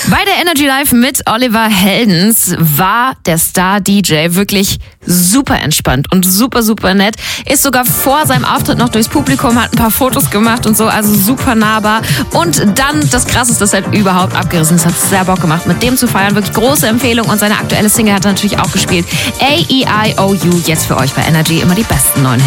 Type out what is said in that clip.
Bei der Energy Live mit Oliver Heldens war der Star-DJ wirklich super entspannt und super, super nett. Ist sogar vor seinem Auftritt noch durchs Publikum, hat ein paar Fotos gemacht und so, also super nahbar. Und dann das Krasseste, das hat überhaupt abgerissen. Es hat sehr Bock gemacht, mit dem zu feiern. Wirklich große Empfehlung und seine aktuelle Single hat er natürlich auch gespielt. A-E-I-O-U, jetzt für euch bei Energy immer die besten neuen Hits.